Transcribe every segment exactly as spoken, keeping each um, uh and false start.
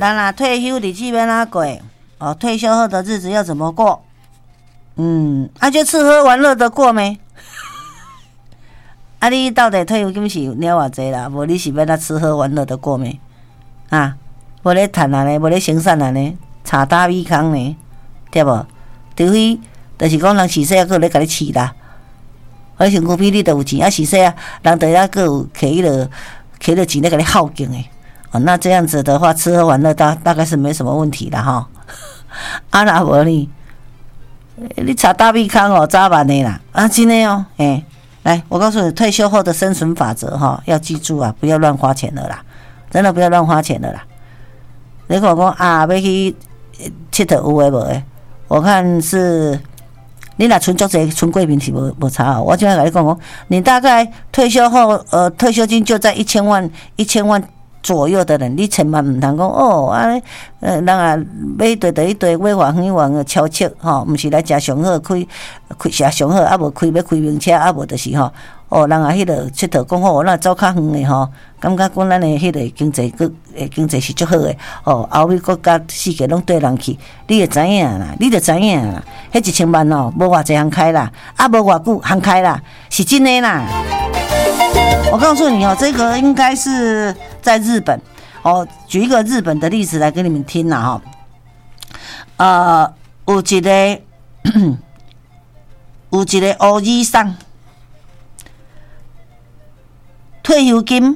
咱啦退休日子要哪过？哦，退休后的日子要怎么过？嗯，啊就吃喝玩乐的过没？啊，你到底退休金是领偌济啦？无你是要哪吃喝玩乐的过没？啊，无咧趁啊呢，无咧生产啊呢，茶大米糠呢，对无？除非就是讲人饲细啊，佫咧甲你饲啦。而身躯边你都有钱，啊饲细啊，人就遐佫有摕迄落摕落钱咧甲你耗尽诶。哦，那这样子的话，吃喝玩乐大大概是没什么问题啦哈。啊，若无你，你炒大米糠哦，早晚的啦，啊，真的哦，哎、欸，来，我告诉你，退休后的生存法则哈，要记住啊，不要乱花钱了啦，真的不要乱花钱了啦。你跟我讲啊，要去佚佗有诶无诶？我看是，你若存足济，存贵宾是无无差哦。我今仔甲你讲讲，你大概退休后，呃，退休金就在一千万，一千万。左右的人，你千万唔通讲哦，啊，呃，人啊买对对一对买偌远远的超车吼，毋是来食上好，开开食上好，啊无开要开名车，啊无就是吼，哦，人啊迄个佚佗讲好，咱走较远的吼，感觉讲咱的迄个经济个诶经济是足好的，哦，后尾国家世界拢对人去，你会知影啦，你就知影啦，迄一千万哦，无偌济行开啦，啊无偌久行开啦，是真的啦。我告诉你哦，这个应该是在日本哦。举一个日本的例子来给你们听啦哈。呃，有一个有一个乌医生，退休金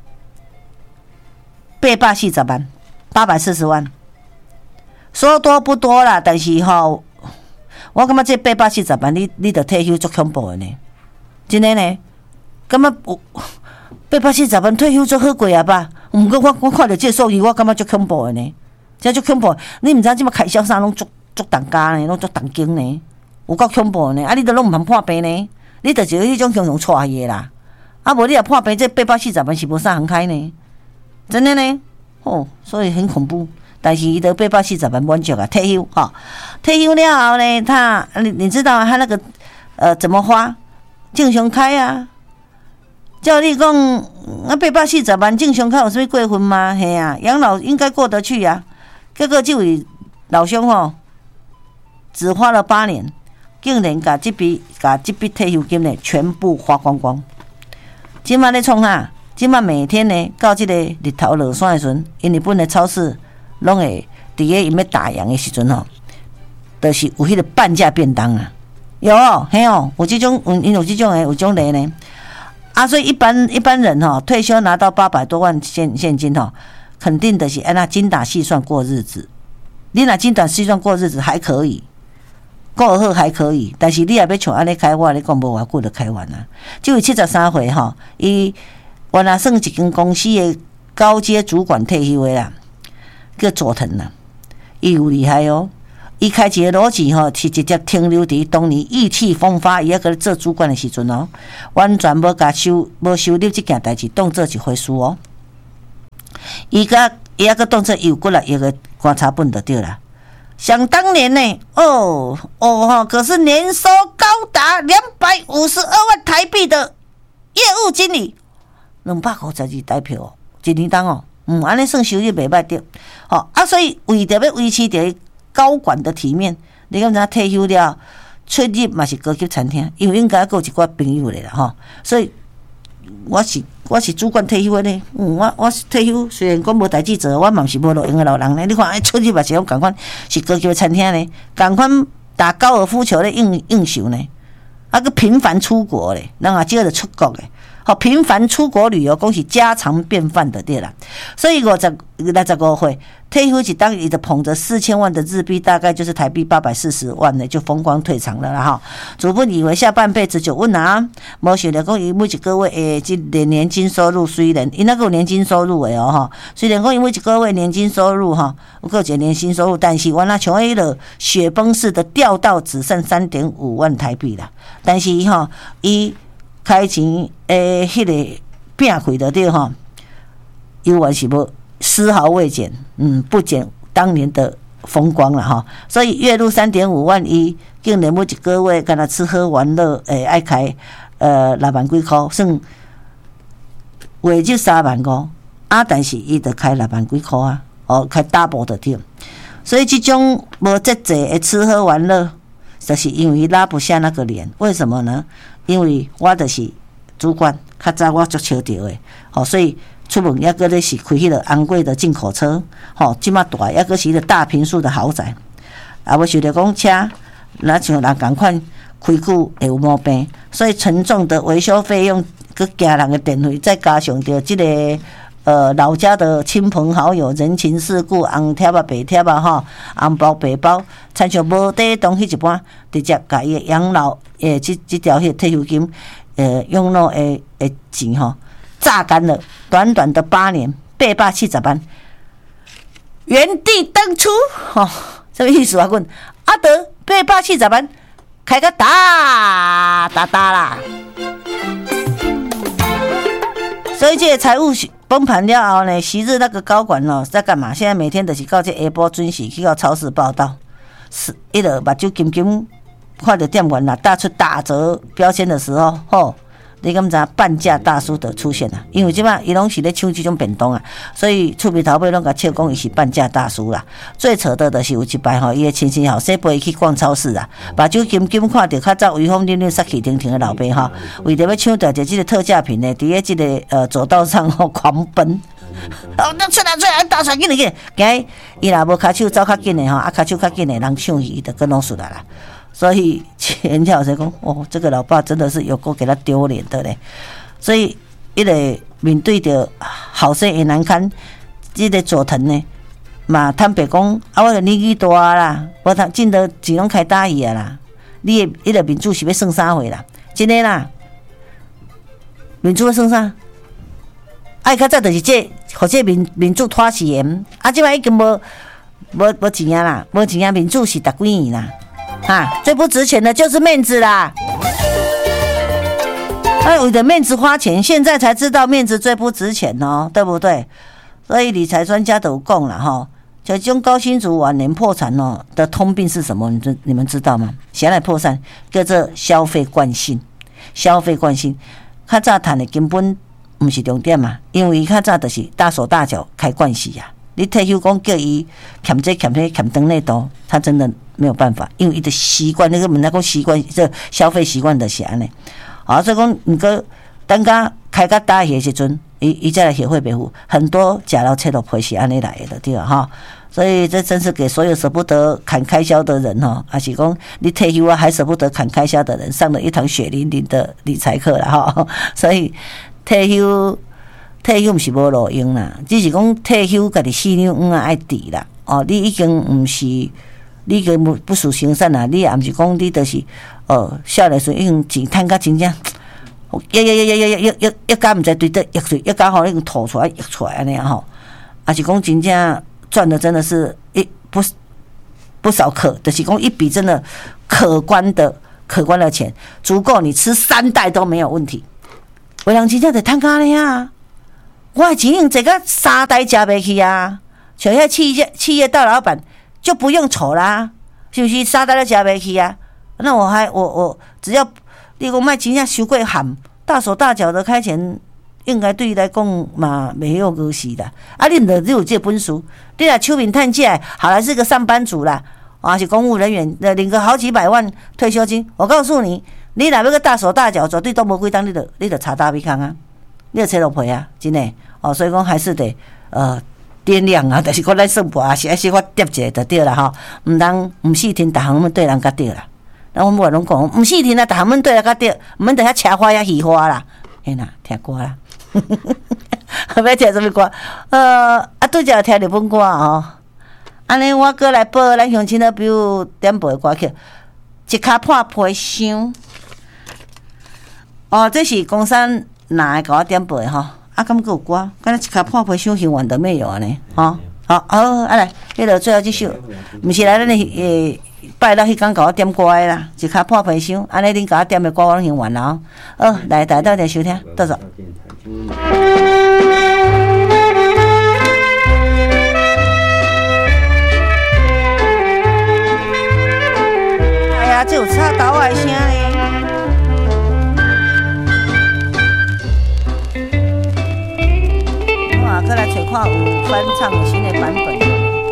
八百四十万，八百四十万，说多不多啦，但是吼，我感觉这八百四十万，你你得退休足恐怖的呢，真的呢。感觉有八百四十万退休足好过啊吧？毋过我我看到这数字，我感觉足恐怖的呢，真足恐怖！你毋知即马开销啥拢足足重加呢，拢足重金呢，有够恐怖呢！啊，你都拢毋通破病呢，你就是迄种形容带去的啦。啊，无你若破病，这八百四十万是无啥行开呢，真的呢，哦，所以很恐怖。但是伊得八百四十万满足啊，退休哈、哦，退休了后呢，他你你知道他那个呃怎么花？正常开啊。照你讲，啊八百四十万正常开有啥物过分吗？嘿啊，养老应该过得去啊。结果这位老兄吼，只花了八年，竟然把这笔把这笔退休金呢全部花光光。今麦咧创啥？今麦每天呢，到这个日头落山的时阵，因日本的超市拢会伫个因要打烊的时阵吼，就是有迄个半价便当啊。有哦，嘿哦，有这种有因有这种诶，有种类呢。啊，所以一般一般人哈、喔，退休拿到八百多万现现金哈、喔，肯定的是按那精打细算过日子。你若精打细算过日子还可以，过好还可以，但是你也要像安尼开发，你讲无偌久就开完啊。这位七十三岁哈，伊原来算一间公司的高阶主管退休的啦，叫佐藤啦，伊有厉害哦。伊开一个逻辑吼，是直接停留伫当年意气风发，伊迄个做主管的时阵哦，完全无甲收无收入这件代志当做一回事哦。伊甲伊还个当做有骨力一个观察本就对啦。想当年呢，哦哦哈，可是年收高达两百五十二万台币的业务经理，两百五十二台票哦，一年当哦，嗯，安尼算收入袂歹着，哦啊，所以为着要维持着高管的体面，你敢知退休了，出入嘛是高级餐厅，因为应该还有一寡朋友咧啦吼，所以我是我是主管退休的呢，嗯，我我退休虽然讲无代志做，我嘛是无路用的老人呢。你看，哎，出入嘛是用共款是高级的餐厅呢，共款打高尔夫球咧应应酬呢，啊个频繁出国咧，人也少着出国咧。好，频繁出国旅游，讲是家常便饭的对啦。所以五十六十五岁退休一当，伊就捧着四千万的日币，大概就是台币八百四十万呢，就风光退场了啦哈。主本以为下半辈子就稳啊，无想到讲伊每一个月诶，即年年金收入虽然伊那个有年金收入诶哦哈，虽然讲伊每一个月年金收入哈，有个一个年薪收入，但是原来像迄个雪崩式的掉到只剩三点五万台币啦。但是哈，伊开钱诶，迄个变开的对哈，永远是无丝毫未减，嗯，不减当年的风光了哈。所以月入三点五万一，竟然每一个月干那吃喝玩乐，诶，爱开呃六万几块，算月入三万五啊，但是伊得开六万几块啊。 哦，开 double 的对。所以这种无节制的吃喝玩乐，就是因为拉不下那个脸。为什么呢？因为我就是主管，较早我足笑着的，吼、哦，所以出门抑个咧是开迄个昂贵的进口车，吼、哦，即马大抑个是迄个大坪数的豪宅，啊，我想着讲车，若像人共款开久会有毛病，所以沉重的维修费用，佮家人的电费，再加上着即、这个。呃，老家的亲朋好友、人情世故、红贴啊、白贴啊，吼，红包白包，亲像无底东迄一般，直接甲伊养老诶，即即条迄退休金，呃，养老诶诶钱吼，榨干了，短短的八年，八百七十万，原地登出，吼、哦，什么意思啊？阮阿德八百七十万，开个大大大啦！所以这个财务崩盘了后呢，昔日那个高管哦在干嘛？现在每天就是到这下晡准时去到超市报到，是一个目睭金金看到店员啦打出打折标签的时候，吼，你敢知半价大叔的出现啦？因为即摆伊拢是咧抢这种便当啊，所以厝边头尾拢甲笑讲伊是半价大叔啦。最扯的就是有一摆吼，伊的亲戚吼说陪伊去逛超市啊，目睭金金看到较早威风凛凛、杀气腾腾的老爸吼，为着要抢到一这个特价品呢，伫咧这个呃走道上吼狂奔。哦，那出来出来，倒出来紧来紧，惊伊若无骹手走较紧的吼，啊骹手较紧的人抢去，伊就跟拢出来啦。所以人家有在讲，哦，这个老爸真的是有够给他丢脸的嘞。所以，一个面对着好生也难堪，这个佐藤呢，嘛坦白讲，啊，我年纪大啦，我他进得钱拢开大伊啊啦。你的一个民主是要算啥货啦？真的啦，民主要算啥？啊，较早就是这，或者民民主拖钱，啊，即摆已经无无无钱啊啦，无钱啊，民主是十几年啦。啊，最不值钱的就是面子啦！哎，为了面子花钱，现在才知道面子最不值钱哦，对不对？所以理财专家都有讲了哈，就这种高薪族晚年破产哦的通病是什么？你你们知道吗？谁来破产？叫做消费惯性。消费惯性，较早赚的根本不是重点嘛，因为较早就是大手大脚开惯系呀。你退休讲叫伊欠这欠那欠等那多，他真的没有办法，因为伊的习惯，那个人家讲习惯，这消费习惯就是安尼。啊，所以讲，你个等甲开甲大的时阵，伊伊再来协会赔付，很多假劳车都赔是安尼来的，对吧？哈，所以这真是给所有舍不得砍开销的人哈，还是讲你退休啊还舍不得砍开销的人，上了一堂血淋淋的理财课了哈。所以退休。退休毋是无路用啦，只是讲退休家己四两碗啊爱治啦。哦，你已经毋是，你已经不不属生产啦，你也毋是讲你就是呃，少年时已经钱趁甲真正，压压压压压压压压甲毋知对倒压水，压甲吼已经吐出来压出来安尼吼，还是讲真正赚的真的是一不不少可，就是讲一笔真的可观的可观的钱，足够你吃三代都没有问题。有人真正在趁甲咧啊！我的钱用这个三代吃不起啊！像遐企业企业大老板就不用愁啦，是不是？三代都吃不起啊？那我还我我只要你讲卖钱遐伤过含，大手大脚的开钱，应该对伊来讲嘛没有关系的。啊，你若你有这本事，你若手面趁起来，好来是个上班族啦，啊是公务人员，领个好几百万退休金，我告诉你，你若要个大手大脚，绝对都无几当，你就你就查大鼻康啊！你就切落皮啊，真诶哦，所以讲还是得呃掂量啊，但是讲咱算盘啊，是还是我掂一下就对啦吼，毋通毋四天，逐项拢对人甲对啦。咱阮某拢讲，毋四天啊，逐项拢对人甲对，毋免得遐车花遐戏花啦，嘿啦，听歌啦，要听什么歌？呃，啊，拄则听日本歌哦，安尼我过来播咱乡亲的朋友点播的歌曲，一骹破皮箱。哦，这是公山。哪会甲我点播吼？啊，敢有歌？敢若一骹破皮箱行完都没有安尼，吼，好，好，啊来，迄个最后一首，毋是来咱诶拜六迄天甲我点歌诶啦，一骹破皮箱，安尼恁甲我点诶歌我拢行完了哦。哦，来，大家收听，倒走。哎呀，这有插刀诶声咧。再来找看有翻唱有新的版本。